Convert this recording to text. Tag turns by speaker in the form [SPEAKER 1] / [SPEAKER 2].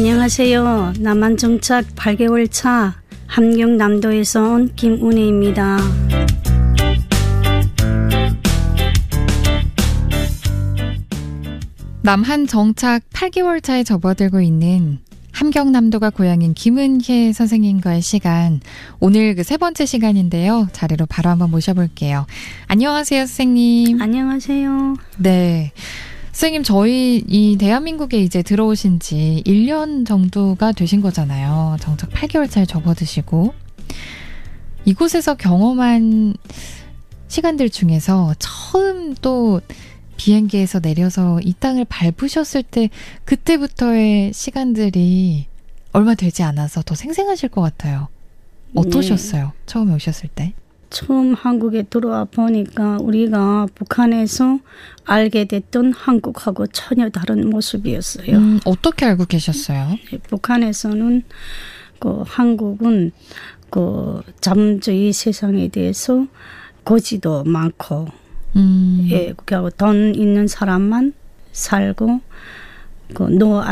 [SPEAKER 1] 안녕하세요. 남한 정착 8개월 차 함경남도에서 온 김은혜입니다.
[SPEAKER 2] 남한 정착 8개월 차에 접어들고 있는 함경남도가 고향인 김은혜 선생님과의 시간, 오늘 그 세 번째 시간인데요. 자리로 바로 한번 모셔볼게요. 안녕하세요, 선생님.
[SPEAKER 1] 안녕하세요.
[SPEAKER 2] 네. 선생님, 저희 이 대한민국에 이제 들어오신 지 1년 정도가 되신 거잖아요. 정착 8개월 차에 접어드시고. 이곳에서 경험한 시간들 중에서 처음 또 비행기에서 내려서 이 땅을 밟으셨을 때 그때부터의 시간들이 얼마 되지 않아서 더 생생하실 것 같아요. 어떠셨어요? 네. 처음에 오셨을 때?
[SPEAKER 1] 처음 한국에 들어와 보니까 우리가 북한에서 알게 됐던 한국하고 전혀 다른 모습이었어요.
[SPEAKER 2] 어떻게 알고 계셨어요?
[SPEAKER 1] 북한에서는 한국은 자본주의 세상에 대해서 고지도 많고 예, 돈 있는 사람만 살고 노